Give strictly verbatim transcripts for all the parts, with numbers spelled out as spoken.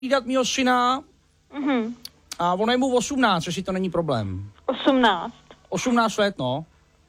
hlídat mýho syna Mhm. a ono je mu osmnáct, jestli to není problém. osmnáct. osmnáct let, no.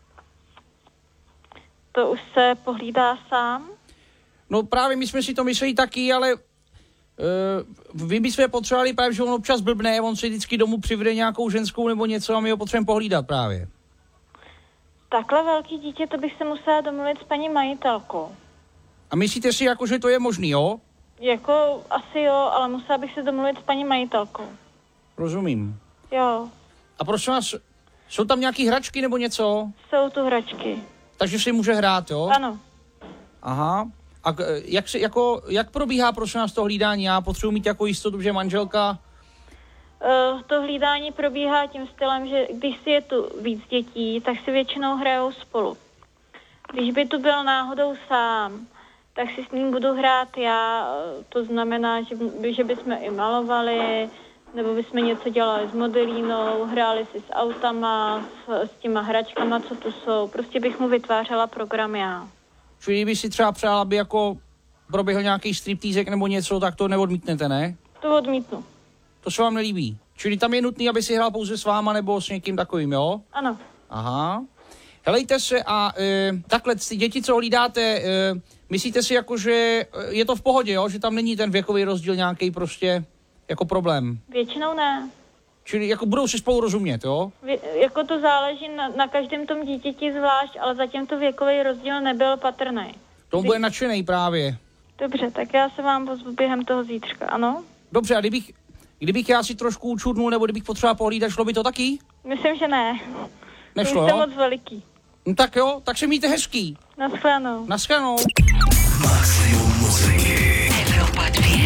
To už se pohlídá sám? No právě my jsme si to mysleli taky, ale uh, vy bychom potřebovali právě, že on občas blbne, on si vždycky domů přivede nějakou ženskou nebo něco a my ho potřebujeme pohlídat právě. Takhle velký dítě, to bych se musela domluvit s paní majitelkou. A myslíte si, jako, že to je možný, jo? Jako asi jo, ale musela bych se domluvit s paní majitelkou. Rozumím. Jo, A prosím vás, jsou tam nějaký hračky nebo něco? jsou tu hračky. Takže si může hrát, jo? Ano. Aha. A k- jak, se, jako, jak probíhá, prosím vás, to hlídání? Já potřebuji mít jako jistotu, že manželka... Uh, to hlídání probíhá tím stylem, že když si je tu víc dětí, tak si většinou hrajou spolu. Když by tu byl náhodou sám, tak si s ním budu hrát já. uh, To znamená, že, by- že bychom i malovali, nebo bychom něco dělali s modelínou, hráli si s autama, s, s těma hračkama, co tu jsou. Prostě bych mu vytvářela program já. Čili by si třeba přál, aby jako proběhl nějaký striptýzek nebo něco, tak to neodmítnete, ne? To odmítnu. To se vám nelíbí. Čili tam je nutný, aby si hrál pouze s váma nebo s někým takovým, jo? Ano. Aha. Helejte se a e, takhle, ty děti, co hlídáte, e, myslíte si jako, že e, je to v pohodě, jo? Že tam není ten věkový rozdíl nějaký prostě jako problém? Většinou ne. Čili jako budou si spolu rozumět, jo? Vě, jako to záleží na, na každém tom dítěti zvlášť, ale zatím to věkový rozdíl nebyl patrný. To bude nadšenej právě. Dobře, tak já se vám pozvu během toho zítřka, ano? Dobře, a kdybych, kdybych já si trošku učudnul, nebo kdybych potřeboval pohlídat, šlo by to taky? Myslím, že ne. Nešlo, To už jste jo? moc veliký. No tak jo, tak se mějte hezký. Naschledanou. Naschledanou. Maximum muziky. Evropa dvě.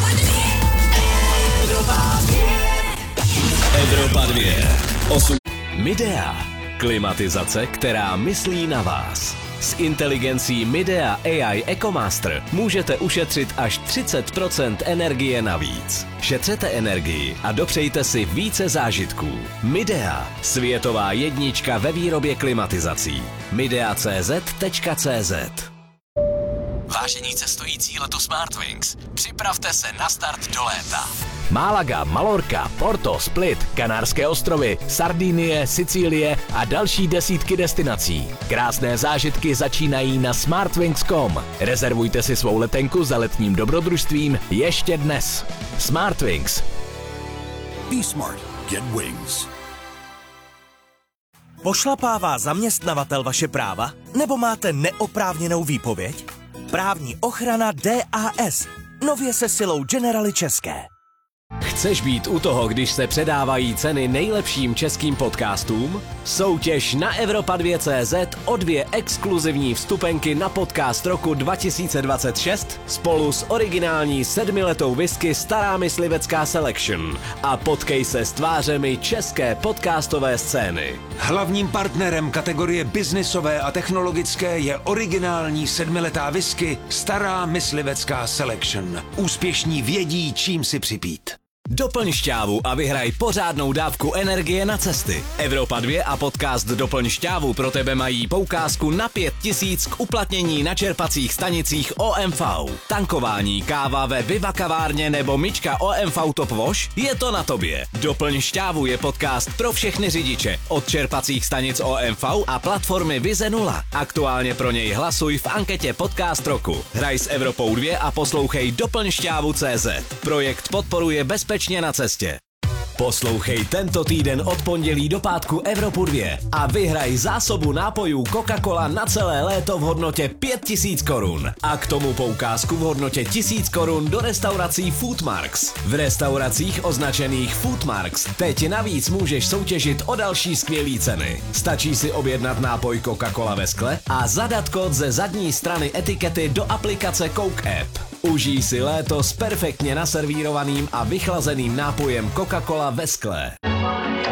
Evropa dvě. Osm. Midea. Klimatizace, která myslí na vás. S inteligencí Midea A I EcoMaster můžete ušetřit až třicet procent energie navíc. Šetřete energii a dopřejte si více zážitků. Midea. Světová jednička ve výrobě klimatizací. midea tečka cé zet tečka cé zet. Vážení cestující letu Smartwings, připravte se na start do léta. Málaga, Malorka, Porto, Split, Kanárské ostrovy, Sardinie, Sicílie a další desítky destinací. Krásné zážitky začínají na smartwings tečka com. Rezervujte si svou letenku za letním dobrodružstvím ještě dnes. Smartwings. Be smart. Get wings. Pošlapává zaměstnavatel vaše práva? Nebo máte neoprávněnou výpověď? Právní ochrana D A S. Nově se silou Generali České. Chceš být u toho, když se předávají ceny nejlepším českým podcastům? Soutěž na Evropa dvě tečka cé zet o dvě exkluzivní vstupenky na podcast roku dva tisíce dvacet šest spolu s originální sedmiletou whisky Stará myslivecká Selection a potkej se s tvářemi české podcastové scény. Hlavním partnerem kategorie biznisové a technologické je originální sedmiletá whisky Stará myslivecká Selection. Úspěšní vědí, čím si připít. Doplň šťávu a vyhraj pořádnou dávku energie na cesty. Evropa dvě a podcast Doplň šťávu pro tebe mají poukázku na pět tisíc k uplatnění na čerpacích stanicích O M V. Tankování, káva ve Viva kavárně nebo myčka O M V Top Wash? Je to na tobě. Doplň šťávu je podcast pro všechny řidiče od čerpacích stanic O M V a platformy Vize nula. Aktuálně pro něj hlasuj v anketě Podcast roku. Hraj s Evropou dvě a poslouchej Doplň šťávu tečka cé zet. Projekt podporuje bezpečně na cestě. Poslouchej tento týden od pondělí do pátku Evropu dvě a vyhraj zásobu nápojů Coca-Cola na celé léto v hodnotě pět tisíc korun. A k tomu poukázku v hodnotě tisíc korun do restaurací Foodmarks. V restauracích označených Foodmarks teď navíc můžeš soutěžit o další skvělý ceny. Stačí si objednat nápoj Coca-Cola ve skle a zadat kód ze zadní strany etikety do aplikace Coke App. Užij si léto s perfektně naservírovaným a vychlazeným nápojem Coca-Cola ve skle.